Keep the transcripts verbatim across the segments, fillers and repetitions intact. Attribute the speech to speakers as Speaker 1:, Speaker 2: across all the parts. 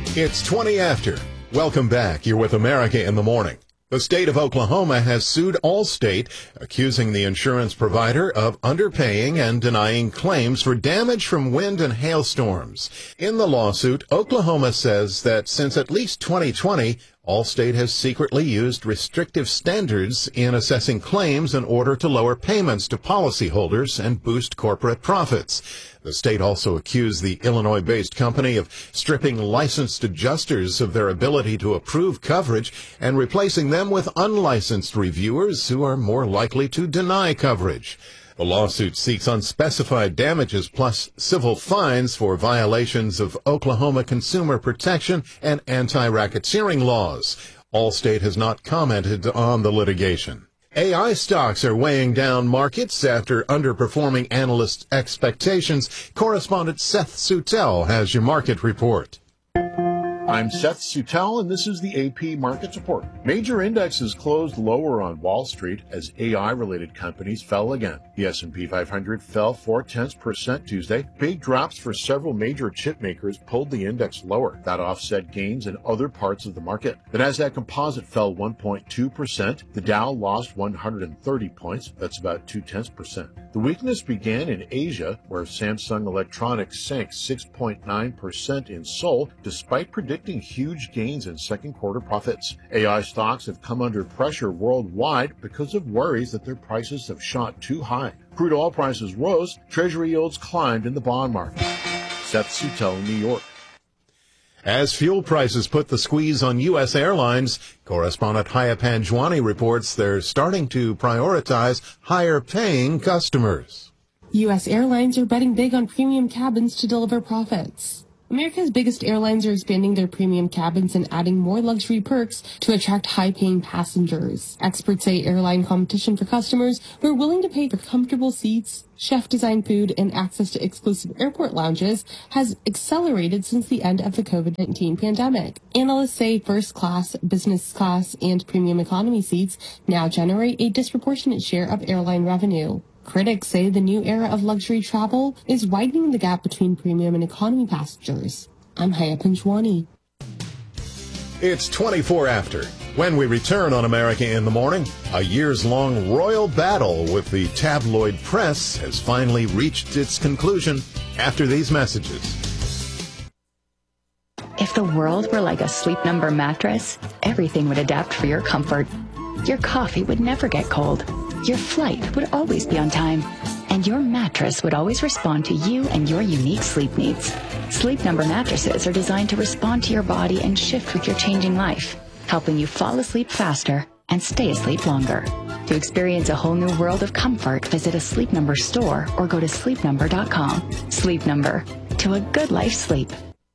Speaker 1: It's twenty after. Welcome back. You're with America in the Morning. The state of Oklahoma has sued Allstate, accusing the insurance provider of underpaying and denying claims for damage from wind and hailstorms. In the lawsuit, Oklahoma says that since at least twenty twenty, Allstate has secretly used restrictive standards in assessing claims in order to lower payments to policyholders and boost corporate profits. The state also accused the Illinois-based company of stripping licensed adjusters of their ability to approve coverage and replacing them with unlicensed reviewers who are more likely to deny coverage. The lawsuit seeks unspecified damages plus civil fines for violations of Oklahoma consumer protection and anti-racketeering laws. Allstate has not commented on the litigation. A I stocks are weighing down markets after underperforming analysts' expectations. Correspondent Seth Sutel has your market report.
Speaker 2: I'm Seth Sutel, and this is the A P Markets Report. Major indexes closed lower on Wall Street as A I-related companies fell again. The S and P five hundred fell four-tenths percent Tuesday. Big drops for several major chip makers pulled the index lower. That offset gains in other parts of the market. The Nasdaq Composite fell one point two percent. The Dow lost one hundred thirty points. That's about two-tenths percent. The weakness began in Asia, where Samsung Electronics sank six point nine percent in Seoul, despite predicting huge gains in second quarter profits. A I stocks have come under pressure worldwide because of worries that their prices have shot too high. Crude oil prices rose, treasury yields climbed in the bond market. Seth Sutel, New York.
Speaker 1: As fuel prices put the squeeze on U S airlines, correspondent Haya Panjwani reports they're starting to prioritize higher-paying customers.
Speaker 3: U S airlines are betting big on premium cabins to deliver profits. America's biggest airlines are expanding their premium cabins and adding more luxury perks to attract high-paying passengers. Experts say airline competition for customers who are willing to pay for comfortable seats, chef-designed food, and access to exclusive airport lounges has accelerated since the end of the COVID nineteen pandemic. Analysts say first-class, business class, and premium economy seats now generate a disproportionate share of airline revenue. Critics say the new era of luxury travel is widening the gap between premium and economy passengers. I'm Haya Panjwani.
Speaker 1: It's twenty-four after. When we return on America in the Morning, a years-long royal battle with the tabloid press has finally reached its conclusion after these messages.
Speaker 4: If the world were like a Sleep Number mattress, everything would adapt for your comfort. Your coffee would never get cold. Your flight would always be on time, and your mattress would always respond to you and your unique sleep needs. Sleep Number mattresses are designed to respond to your body and shift with your changing life, helping you fall asleep faster and stay asleep longer. To experience a whole new world of comfort, visit a Sleep Number store or go to sleep number dot com. Sleep Number, to a good life sleep.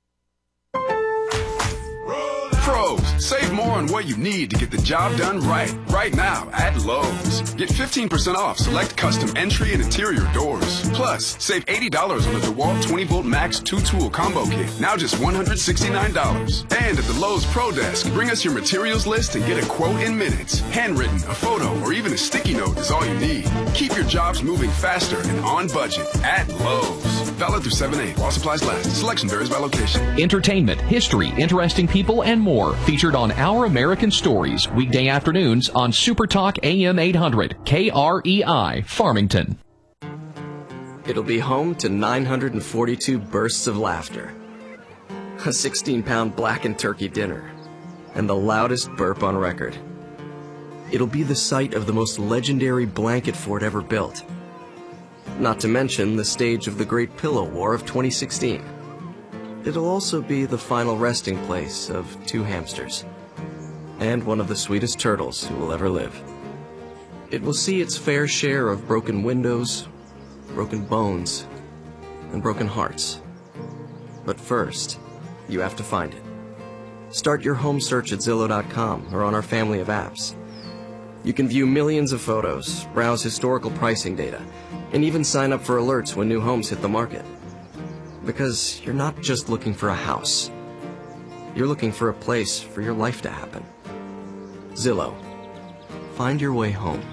Speaker 5: Pros, save more on what you need to get the job done right. Right now at Lowe's. Get fifteen percent off select custom entry and interior doors. Plus, save eighty dollars on the DeWalt twenty volt Max two-tool combo kit. Now just one hundred sixty-nine dollars. And at the Lowe's Pro Desk, bring us your materials list and get a quote in minutes. Handwritten, a photo, or even a sticky note is all you need. Keep your jobs moving faster and on budget at Lowe's. Valid through seven eight while supplies last. Selection varies by location.
Speaker 6: Entertainment, history, interesting people, and more featured on Our American Stories weekday afternoons on Super Talk A M eight hundred K R E I Farmington.
Speaker 7: It'll be home to nine hundred forty-two bursts of laughter, a sixteen pound blackened turkey dinner, and the loudest burp on record. It'll be the site of the most legendary blanket fort ever built. Not to mention the stage of the Great Pillow War of twenty sixteen. It'll also be the final resting place of two hamsters, and one of the sweetest turtles who will ever live. It will see its fair share of broken windows, broken bones, and broken hearts. But first, you have to find it. Start your home search at Zillow dot com or on our family of apps. You can view millions of photos, browse historical pricing data, and even sign up for alerts when new homes hit the market. Because you're not just looking for a house. You're looking for a place for your life to happen. Zillow. Find your way home.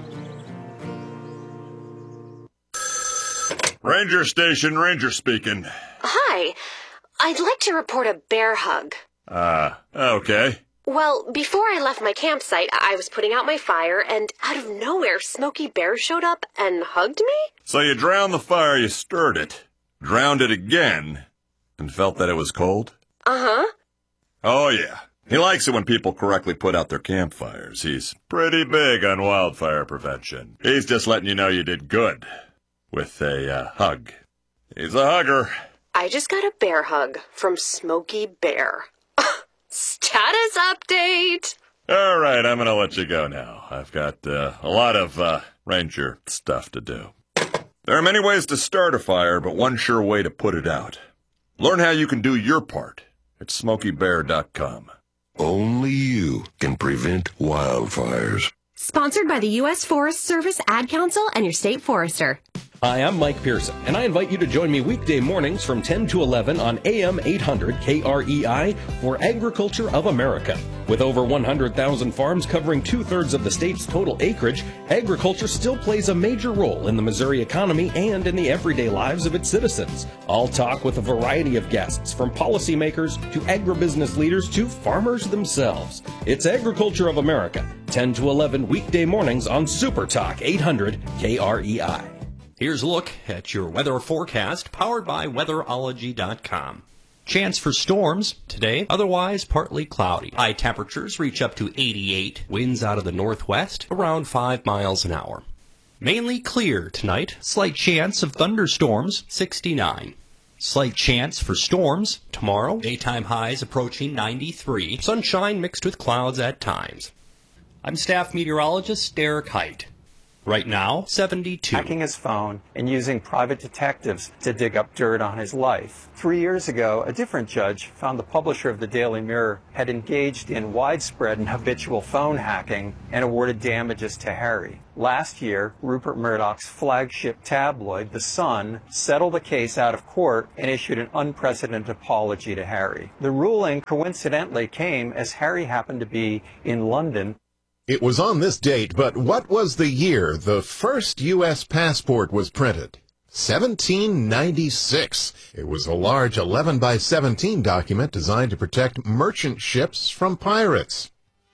Speaker 8: Ranger Station, Ranger speaking.
Speaker 9: Hi. I'd like to report a bear hug.
Speaker 8: Uh, okay.
Speaker 9: Well, before I left my campsite, I was putting out my fire, and out of nowhere, Smokey Bear showed up and hugged me?
Speaker 8: So you drowned the fire, you stirred it, drowned it again, and felt that it was cold?
Speaker 9: Uh-huh.
Speaker 8: Oh, yeah. He likes it when people correctly put out their campfires. He's pretty big on wildfire prevention. He's just letting you know you did good with a uh, hug. He's a hugger.
Speaker 9: I just got a bear hug from Smokey Bear. Status update!
Speaker 8: All right, I'm going to let you go now. I've got uh, a lot of uh, ranger stuff to do. There are many ways to start a fire, but one sure way to put it out. Learn how you can do your part at smokey bear dot com.
Speaker 10: Only you can prevent wildfires.
Speaker 9: Sponsored by the U S Forest Service, Ad Council, and your state forester.
Speaker 11: Hi, I'm Mike Pearson, and I invite you to join me weekday mornings from ten to eleven on A M eight hundred K R E I for Agriculture of America. With over one hundred thousand farms covering two-thirds of the state's total acreage, agriculture still plays a major role in the Missouri economy and in the everyday lives of its citizens. I'll talk with a variety of guests, from policymakers to agribusiness leaders to farmers themselves. It's Agriculture of America, ten to eleven weekday mornings on Super Talk eight hundred K R E I.
Speaker 12: Here's a look at your weather forecast, powered by weatherology dot com. Chance for storms today, otherwise partly cloudy. High temperatures reach up to eighty-eight. Winds out of the northwest, around five miles an hour. Mainly clear tonight. Slight chance of thunderstorms, sixty-nine. Slight chance for storms tomorrow. Daytime highs approaching ninety-three. Sunshine mixed with clouds at times. I'm staff meteorologist Derek Height. Right now, seventy-two.
Speaker 13: Hacking his phone and using private detectives to dig up dirt on his life. Three years ago, a different judge found the publisher of the Daily Mirror had engaged in widespread and habitual phone hacking and awarded damages to Harry. Last year, Rupert Murdoch's flagship tabloid, The Sun, settled the case out of court and issued an unprecedented apology to Harry. The ruling coincidentally came as Harry happened to be in London.
Speaker 1: It was on this date, but what was the year the first U S passport was printed? seventeen ninety-six. It was a large eleven by seventeen document designed to protect merchant ships from pirates.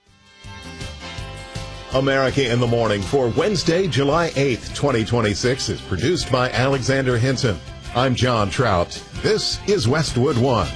Speaker 1: America in the Morning for Wednesday, July eighth, twenty twenty-six is produced by Alexander Hinton. I'm John Trout. This is Westwood One.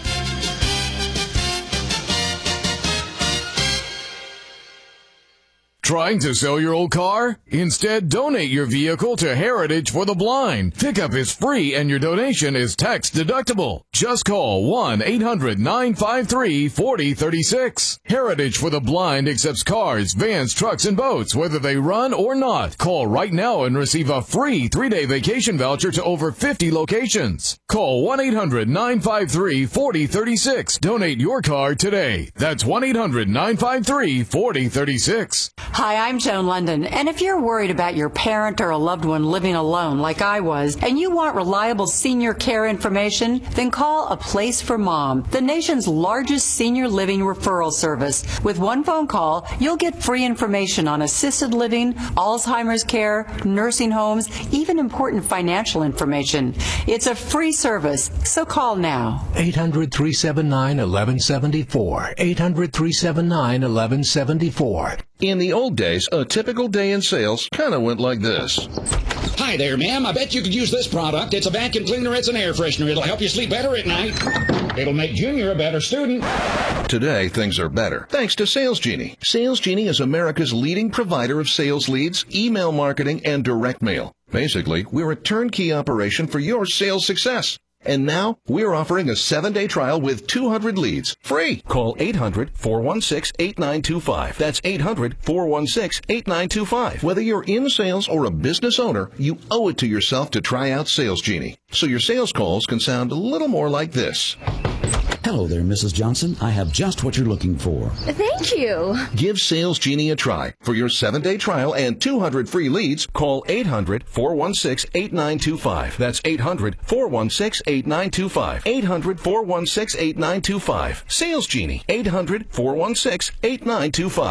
Speaker 14: Trying to sell your old car? Instead, donate your vehicle to Heritage for the Blind. Pickup is free and your donation is tax deductible. Just call one eight hundred nine five three four zero three six. Heritage for the Blind accepts cars, vans, trucks, and boats, whether they run or not. Call right now and receive a free three-day vacation voucher to over fifty locations. Call one eight hundred nine five three four zero three six. Donate your car today. That's one eight hundred nine five three four zero three six.
Speaker 15: Hi, I'm Joan London, and if you're worried about your parent or a loved one living alone like I was, and you want reliable senior care information, then call A Place for Mom, the nation's largest senior living referral service. With one phone call, you'll get free information on assisted living, Alzheimer's care, nursing homes, even important financial information. It's a free service, so call now.
Speaker 16: eight hundred three seven nine one one seven four. eight hundred three seven nine one one seven four.
Speaker 17: In the old days, a typical day in sales kind of went like this.
Speaker 18: Hi there, ma'am. I bet you could use this product. It's a vacuum cleaner. It's an air freshener. It'll help you sleep better at night. It'll make Junior a better student.
Speaker 17: Today, things are better, thanks to Sales Genie. Sales Genie is America's leading provider of sales leads, email marketing, and direct mail. Basically, we're a turnkey operation for your sales success. And now, we're offering a seven-day trial with two hundred leads, free. Call eight hundred four one six eight nine two five. That's eight hundred four one six eight nine two five. Whether you're in sales or a business owner, you owe it to yourself to try out Sales Genie, so your sales calls can sound a little more like this.
Speaker 19: Hello there, Missus Johnson. I have just what you're looking for.
Speaker 20: Thank you.
Speaker 17: Give Sales Genie a try. For your seven-day trial and two hundred free leads, call eight hundred four one six eight nine two five. That's eight hundred four one six eight nine two five. eight hundred four one six eight nine two five. Sales Genie. eight hundred four one six eight nine two five.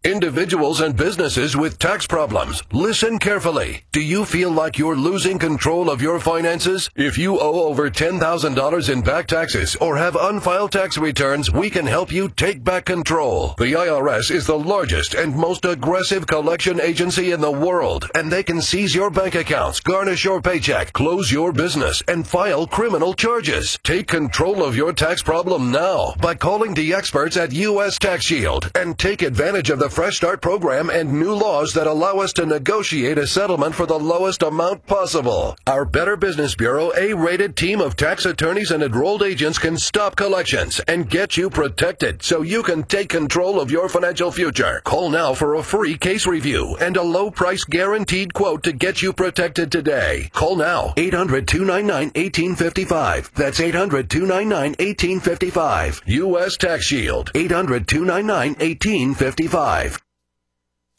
Speaker 20: Individuals and businesses with tax problems, listen carefully. Do you feel like you're losing control of your finances? If you owe over ten thousand dollars in back taxes or have unfiled tax returns, we can help you take back control. The I R S is the largest and most aggressive collection agency in the world, and they can seize your bank accounts, garnish your paycheck, close your business, and file criminal charges. Take control of your tax problem now by calling the experts at U S Tax Shield and take advantage of the Fresh Start program and new laws that allow us to negotiate a settlement for the lowest amount possible. Our Better Business Bureau A-rated team of tax attorneys and enrolled agents can stop collections and get you protected so you can take control of your financial future. Call now for a free case review and a low price guaranteed quote to get you protected today. Call now, eight hundred, two nine nine, one eight five five. That's eight hundred, two nine nine, one eight five five. U S Tax Shield, eight hundred, two nine nine, one eight five five.